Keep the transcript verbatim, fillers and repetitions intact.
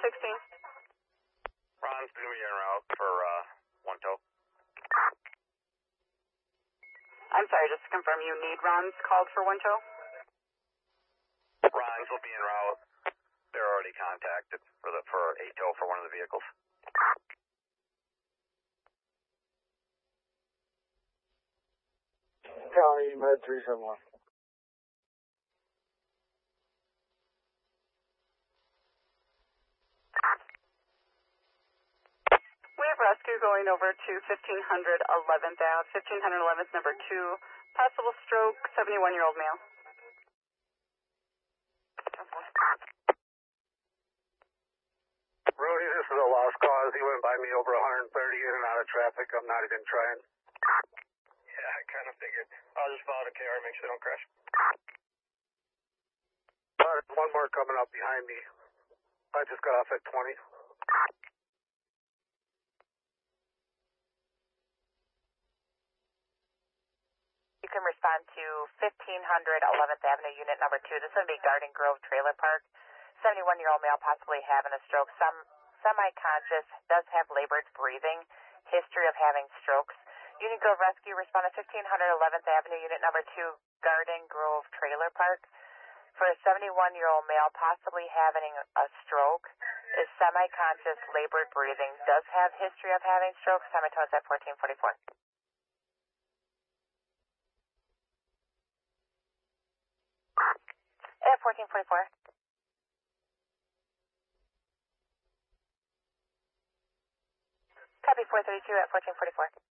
sixteen. Ron's new year en route for uh, one tow. I'm sorry, just to confirm, you need Ron's called for one tow? Ron's will be en route. They're already contacted for the for a tow for one of the vehicles. County Med three seven one. We have rescue going over to fifteen hundred eleventh Ave, fifteen hundred eleventh number two, possible stroke, seventy-one-year-old male. Rudy, this is a lost cause. He went by me over one hundred thirty in and out of traffic. I'm not even trying. Yeah, I kind of figured. I'll just follow the K R and make sure they don't crash. Uh, there's one more coming up behind me. I just got off at twenty. You can respond to fifteen hundred eleventh Avenue, unit number two. This is going to be Garden Grove Trailer Park. seventy-one-year-old male possibly having a stroke. Some semi-conscious, does have labored breathing, history of having strokes. Unit Grove Rescue respond to fifteen hundred eleventh Avenue, unit number two, Garden Grove Trailer Park. For a seventy-one-year-old male possibly having a stroke, is semi-conscious, labored breathing, does have history of having strokes. Semi-tow is at fourteen forty-four. At fourteen forty-four. Copy four thirty-two at fourteen forty-four.